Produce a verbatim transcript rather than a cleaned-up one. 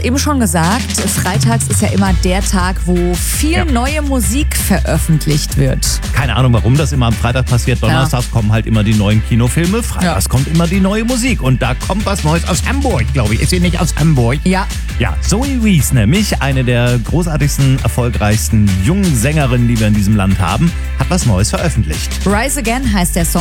eben schon gesagt, freitags ist ja immer der Tag, wo viel Ja. neue Musik veröffentlicht wird. Keine Ahnung, warum das immer am Freitag passiert. Donnerstags kommen halt immer die neuen Kinofilme. Freitags Ja. kommt immer die neue Musik. Und da kommt was Neues aus Hamburg, glaube ich. Ist sie nicht aus Hamburg? Ja. Ja, Zoe Wees, nämlich eine der großartigsten, erfolgreichsten jungen Sängerinnen, die wir in diesem Land haben, hat was Neues veröffentlicht. Rise Again heißt der Song.